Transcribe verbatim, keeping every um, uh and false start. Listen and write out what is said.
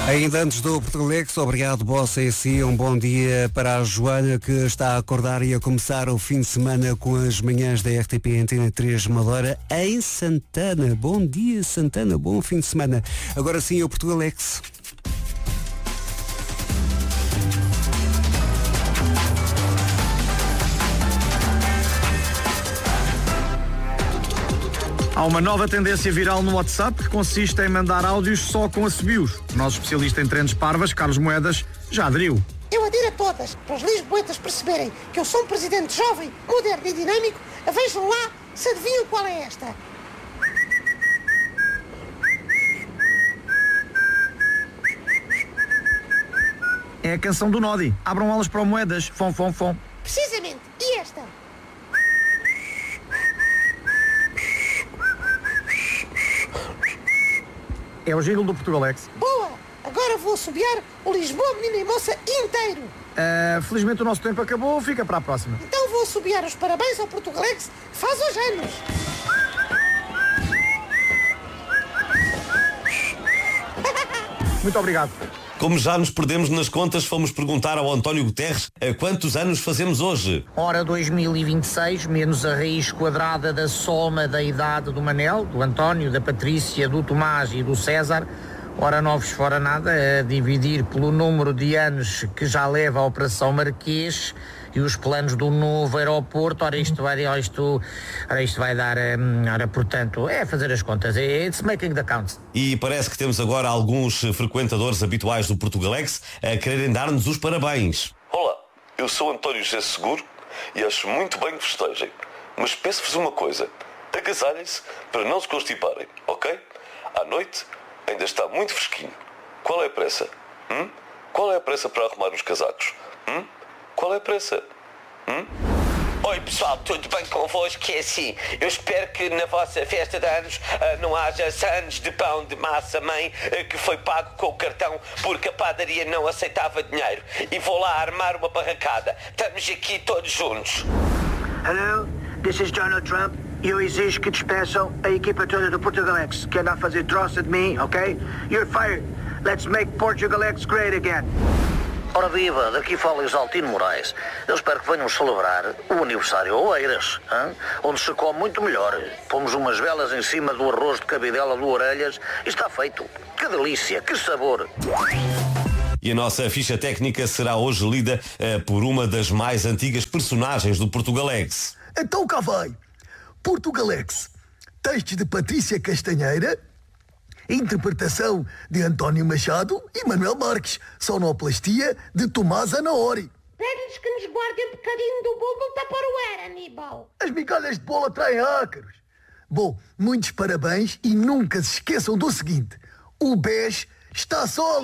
Ainda antes do Portugalex, obrigado, Bossa e si. Um bom dia para a Joana, que está a acordar e a começar o fim de semana com as manhãs da R T P Antena três Madeira em Santana. Bom dia, Santana, bom fim de semana. Agora sim, o Portugalex. Há uma nova tendência viral no WhatsApp que consiste em mandar áudios só com assobios. O nosso especialista em trendes parvas, Carlos Moedas, já aderiu. Eu adiro a todas, para os lisboetas perceberem que eu sou um presidente jovem, moderno e dinâmico. Vejam lá se adivinham qual é esta. É a canção do Nodi. Abram alas para o Moedas. Fom, fom, fom. Precisamente. E esta? É o jingle do Portugalex. Boa! Agora vou assobiar o Lisboa Menina e Moça inteiro. Uh, felizmente o nosso tempo acabou, fica para a próxima. Então vou assobiar os parabéns ao Portugalex, que faz hoje anos. Muito obrigado. Como já nos perdemos nas contas, fomos perguntar ao António Guterres a quantos anos fazemos hoje. Ora, dois mil e vinte e seis, menos a raiz quadrada da soma da idade do Manel, do António, da Patrícia, do Tomás e do César. Ora, novos fora nada, a dividir pelo número de anos que já leva a Operação Marquês e os planos do novo aeroporto. Ora, isto vai, ora, isto, ora, isto vai dar, ora, portanto, é fazer as contas, it's making the count. E parece que temos agora alguns frequentadores habituais do Portugalex a quererem dar-nos os parabéns. Olá, eu sou António José Seguro e acho muito bem que festejem, mas peço-vos uma coisa, agasalhem-se para não se constiparem, ok? À noite ainda está muito fresquinho. Qual é a pressa? Hum? Qual é a pressa para arrumar os casacos? Hum? Qual é a pressa? Hum? Oi pessoal, tudo bem convosco? Que é assim, eu espero que na vossa festa de anos uh, não haja sandes de pão de massa mãe uh, que foi pago com o cartão porque a padaria não aceitava dinheiro. E vou lá armar uma barracada. Estamos aqui todos juntos. Hello, this is Donald Trump. Eu exijo que despeçam a equipa toda do Portugalex, que anda a fazer troça de mim, ok? You're fired. Let's make Portugalex great again. Ora viva, daqui fala Exaltino Moraes. Eu espero que venham celebrar o aniversário Oeiras, hein? Onde se come muito melhor. Pomos umas velas em cima do arroz de cabidela do Orelhas e está feito. Que delícia, que sabor. E a nossa ficha técnica será hoje lida uh, por uma das mais antigas personagens do Portugalex. Então cá vai. Portugalex. Textos de Patrícia Castanheira. Interpretação de António Machado e Manuel Marques. Sonoplastia de Tomás Anaori. Pede-lhes que nos guardem um bocadinho do bolo do Tupperware, Aníbal. As migalhas de bolo atraem ácaros. Bom, muitos parabéns e nunca se esqueçam do seguinte. O B E S está sólido.